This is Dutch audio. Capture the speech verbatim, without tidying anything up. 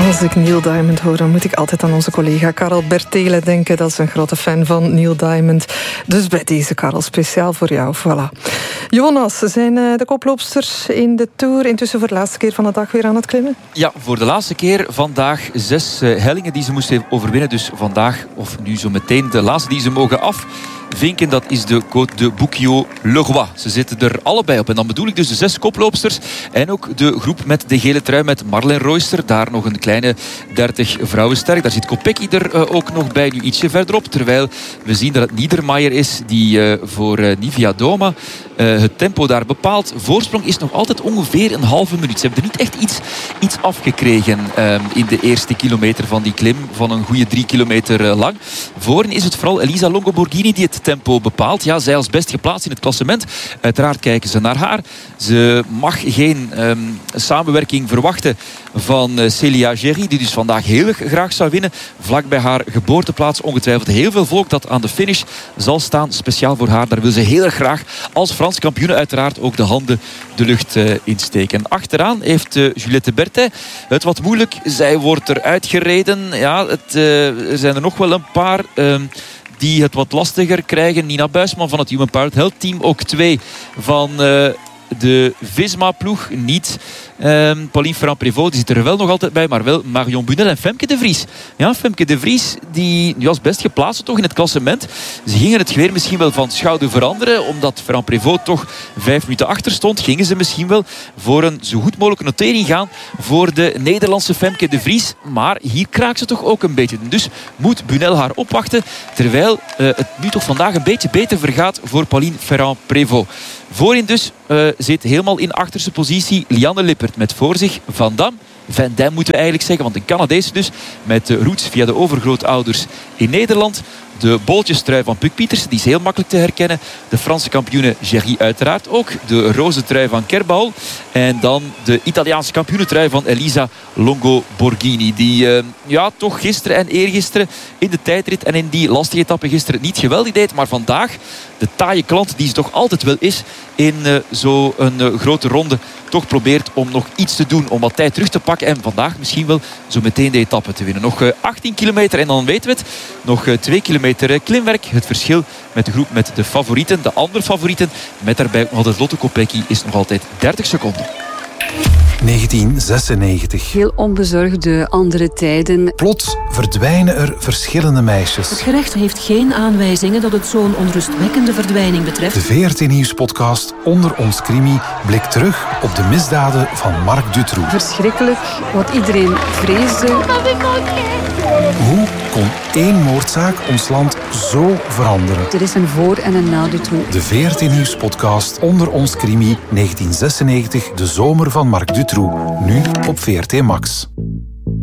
Als ik Neil Diamond hoor, dan moet ik altijd aan onze collega Karel Bertele denken. Dat is een grote fan van Neil Diamond. Dus bij deze, Karel, speciaal voor jou. Voilà. Jonas, zijn de koploopsters in de Tour intussen voor de laatste keer van de dag weer aan het klimmen? Ja, voor de laatste keer vandaag zes uh, hellingen die ze moesten overwinnen. Dus vandaag, of nu zo meteen, de laatste die ze mogen af. Vinken, dat is de Côte de Bouquillot-le-Roi. Ze zitten er allebei op. En dan bedoel ik dus de zes koploopsters. En ook de groep met de gele trui met Marlen Royster. Daar nog een kleine dertig vrouwen sterk. Daar zit Kopecky er uh, ook nog bij, nu ietsje verderop. Terwijl we zien dat het Niedermayer is die uh, voor uh, Nivea Doma uh, het tempo daar bepaalt. Voorsprong is nog altijd ongeveer een halve minuut. Ze hebben er niet echt iets, iets afgekregen um, in de eerste kilometer van die klim. Van een goede drie kilometer uh, lang. Voorin is het vooral Elisa Longo Borghini die het tempo bepaalt. Ja, zij als best geplaatst in het klassement. Uiteraard kijken ze naar haar. Ze mag geen um, samenwerking verwachten van uh, Celia Gerry, die dus vandaag heel graag zou winnen. Vlak bij haar geboorteplaats ongetwijfeld heel veel volk dat aan de finish zal staan. Speciaal voor haar. Daar wil ze heel graag als Frans kampioen uiteraard ook de handen de lucht uh, insteken. Achteraan heeft uh, Juliette Berthet het wat moeilijk. Zij wordt eruit gereden. Ja, het, uh, er zijn er nog wel een paar Uh, die het wat lastiger krijgen. Nina Buisman van het Human Powered Health Team. Ook twee van uh, de Visma-ploeg. Niet um, Pauline Ferrand-Prévot, die zit er wel nog altijd bij. Maar wel Marion Bunel en Femke de Vries. Ja, Femke de Vries, die was best geplaatst toch in het klassement. Ze gingen het geweer misschien wel van schouder veranderen. Omdat Ferrand-Prévot toch vijf minuten achter stond. Gingen ze misschien wel voor een zo goed mogelijke notering gaan voor de Nederlandse Femke de Vries. Maar hier kraakt ze toch ook een beetje. Dus moet Bunel haar opwachten. Terwijl uh, het nu toch vandaag een beetje beter vergaat voor Pauline Ferrand-Prévot. Voorin dus uh, zit helemaal in achterste positie Lianne Lippert met voor zich Van Dam. Van Dam moeten we eigenlijk zeggen, want een Canadees dus. Met de roots via de overgrootouders in Nederland. De boltjestrui van Puk Pietersen, die is heel makkelijk te herkennen. De Franse kampioene Gerry uiteraard ook. De roze trui van Kerbal. En dan de Italiaanse kampioenentrui van Elisa Longo Borghini. Die uh, ja, toch gisteren en eergisteren in de tijdrit en in die lastige etappe gisteren niet geweldig deed. Maar vandaag de taaie klant die ze toch altijd wel is in uh, zo'n uh, grote ronde. Toch probeert om nog iets te doen om wat tijd terug te pakken. En vandaag misschien wel zo meteen de etappe te winnen. Nog uh, achttien kilometer en dan weten we het. Nog uh, twee kilometer klimwerk. Het verschil met de groep met de favorieten. De andere favorieten met daarbij nog altijd Lotte Kopecky is nog altijd dertig seconden. negentien zesennegentig. Heel onbezorgde andere tijden. Plots verdwijnen er verschillende meisjes. Het gerecht heeft geen aanwijzingen dat het zo'n onrustwekkende verdwijning betreft. De V R T Nieuws-podcast Onder ons Crimi blikt terug op de misdaden van Marc Dutroux. Verschrikkelijk, wat iedereen vreesde. Hoe kon één moordzaak ons land zo veranderen? Er is een voor- en een na Dutroux. De V R T Nieuws-podcast Onder ons Crimi negentien zesennegentig, de zomer van Marc Dutroux. Nu op V R T Max.